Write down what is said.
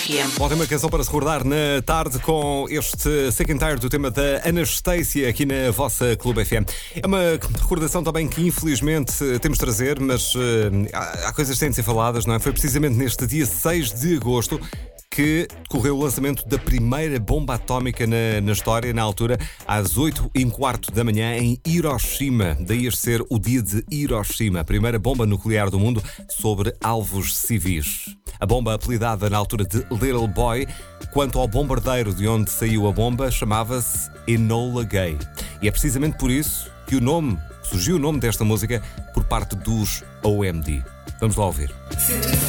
FM. Bom, tem uma canção para se recordar na tarde com este Sick and Tired do tema da Anastasia aqui na vossa Clube FM. É uma recordação também que infelizmente temos de trazer, mas há coisas que têm de ser faladas, não é? Foi precisamente neste dia 6 de agosto que decorreu o lançamento da primeira bomba atómica na história, na altura, às 8h15 da manhã, em Hiroshima. Daí este ser o dia de Hiroshima, a primeira bomba nuclear do mundo sobre alvos civis. A bomba, apelidada na altura de Little Boy, quanto ao bombardeiro de onde saiu a bomba, chamava-se Enola Gay. E é precisamente por isso que surgiu o nome desta música por parte dos OMD. Vamos lá ouvir.